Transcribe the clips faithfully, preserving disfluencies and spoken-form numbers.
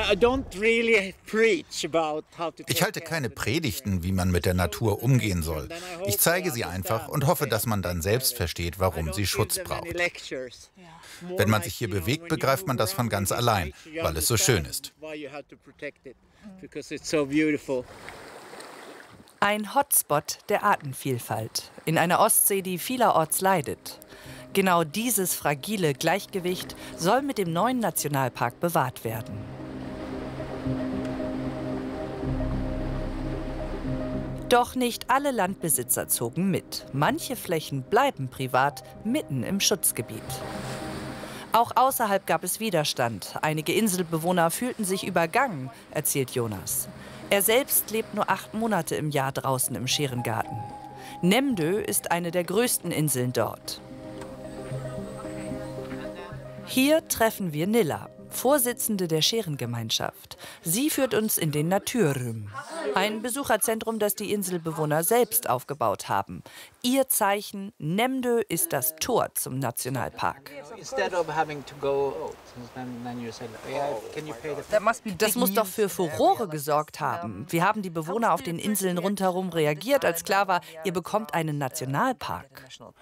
Ich halte keine Predigten, wie man mit der Natur umgehen soll. Ich zeige sie einfach und hoffe, dass man dann selbst versteht, warum sie Schutz braucht. Wenn man sich hier bewegt, begreift man das von ganz allein, weil es so schön ist. Ein Hotspot der Artenvielfalt in einer Ostsee, die vielerorts leidet. Genau dieses fragile Gleichgewicht soll mit dem neuen Nationalpark bewahrt werden. Doch nicht alle Landbesitzer zogen mit. Manche Flächen bleiben privat, mitten im Schutzgebiet. Auch außerhalb gab es Widerstand. Einige Inselbewohner fühlten sich übergangen, erzählt Jonas. Er selbst lebt nur acht Monate im Jahr draußen im Scherengarten. Nämdö ist eine der größten Inseln dort. Hier treffen wir Nilla, Vorsitzende der Scherengemeinschaft. Sie führt uns in den Naturrum, ein Besucherzentrum, das die Inselbewohner selbst aufgebaut haben. Ihr Zeichen, Nämdö ist das Tor zum Nationalpark. Das muss doch für Furore gesorgt haben. Wir haben die Bewohner auf den Inseln rundherum reagiert, als klar war, ihr bekommt einen Nationalpark.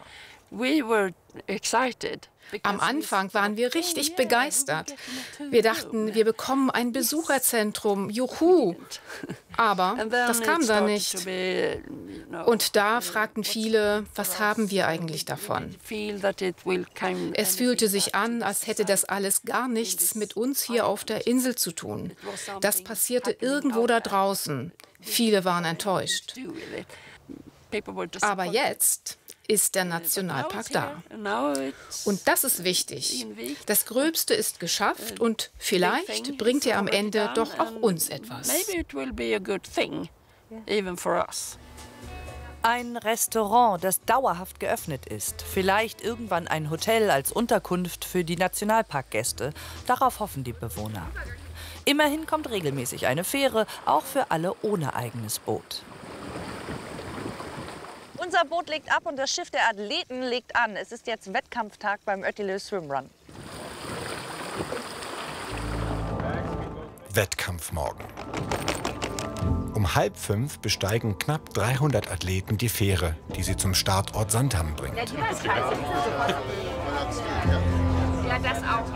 Am Anfang waren wir richtig begeistert. Wir dachten, wir bekommen ein Besucherzentrum, juhu. Aber das kam dann nicht. Und da fragten viele, was haben wir eigentlich davon? Es fühlte sich an, als hätte das alles gar nichts mit uns hier auf der Insel zu tun. Das passierte irgendwo da draußen. Viele waren enttäuscht. Aber jetzt ist der Nationalpark da. Und das ist wichtig. Das Gröbste ist geschafft und vielleicht bringt er am Ende doch auch uns etwas. Ein Restaurant, das dauerhaft geöffnet ist. Vielleicht irgendwann ein Hotel als Unterkunft für die Nationalparkgäste. Darauf hoffen die Bewohner. Immerhin kommt regelmäßig eine Fähre, auch für alle ohne eigenes Boot. Unser Boot legt ab und das Schiff der Athleten legt an. Es ist jetzt Wettkampftag beim Öttilö Swim Run. Wettkampfmorgen. Um halb fünf besteigen knapp dreihundert Athleten die Fähre, die sie zum Startort Sandhamn bringt. Ja, das auch.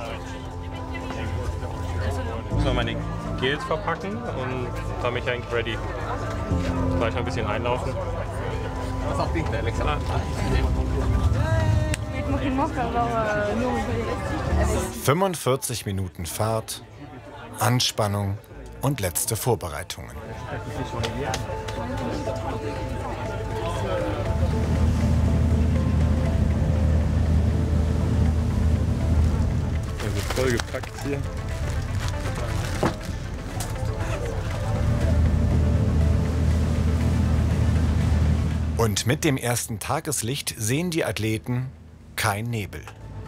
Ich muss noch meine Gels verpacken und da mich eigentlich ready. Gleich noch ein bisschen einlaufen. fünfundvierzig Minuten Fahrt, Anspannung und letzte Vorbereitungen. Also voll gepackt hier. Und mit dem ersten Tageslicht sehen die Athleten kein Nebel.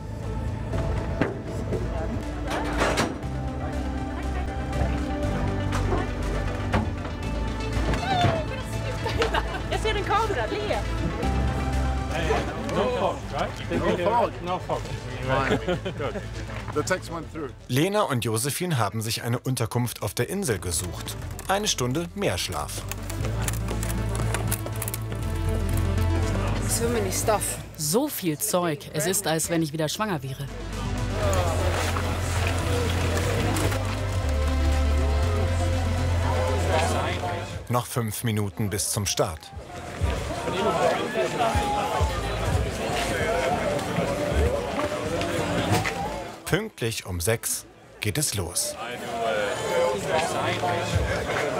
Lena und Josephine haben sich eine Unterkunft auf der Insel gesucht. Eine Stunde mehr Schlaf. So viel Zeug. Es ist, als wenn ich wieder schwanger wäre. Noch fünf Minuten bis zum Start. Pünktlich um sechs geht es los.